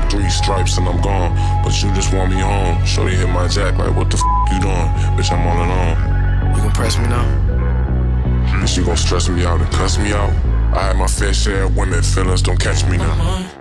3 stripes and I'm gone. But you just want me home. Shorty hit my jack like, what the you doing? Bitch, I'm all alone. You gon' press me now? Bitch, you gon' stress me out and cuss me out. I had my fair share of women, feelings don't catch me now.